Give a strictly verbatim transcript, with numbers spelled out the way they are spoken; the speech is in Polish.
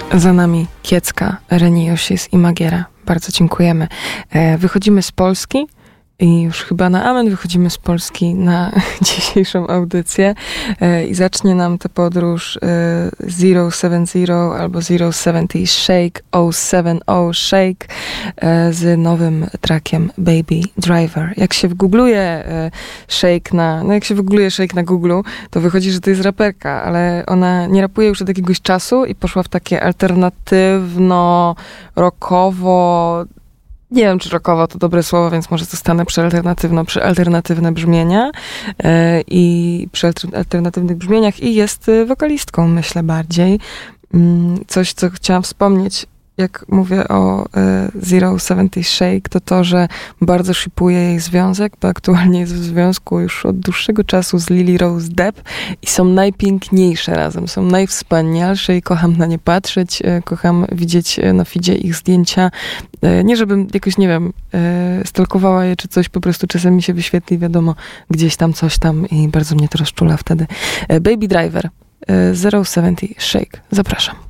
Za nami Kiecka, Reniusis i Magiera. Bardzo dziękujemy. Wychodzimy z Polski i już chyba na amen wychodzimy z Polski na dzisiejszą audycję i zacznie nam tę podróż zero siedem zero albo zero siedemdziesiąt Shake, zero siedemdziesiąt Shake z nowym trackiem Baby Driver. Jak się wgoogluje Shake na, no jak się wgoogluje Shake na Google'u, to wychodzi, że to jest raperka, ale ona nie rapuje już od jakiegoś czasu i poszła w takie alternatywno, rockowo, nie wiem, czy rockowo to dobre słowo, więc może zostanę przy alternatywno, przy alternatywne brzmienia yy, i przy alternatywnych brzmieniach i jest wokalistką, myślę, bardziej. Yy, coś, co chciałam wspomnieć, jak mówię o y, zero siedemdziesiąt Shake, to to, że bardzo shipuje jej związek, bo aktualnie jest w związku już od dłuższego czasu z Lily Rose Depp i są najpiękniejsze razem, są najwspanialsze i kocham na nie patrzeć, y, kocham widzieć na feedzie ich zdjęcia. Y, nie żebym jakoś, nie wiem, y, stalkowała je czy coś, po prostu czasem mi się wyświetli, wiadomo, gdzieś tam, coś tam i bardzo mnie to rozczula wtedy. Y, Baby Driver, y, zero siedemdziesiąt Shake. Zapraszam.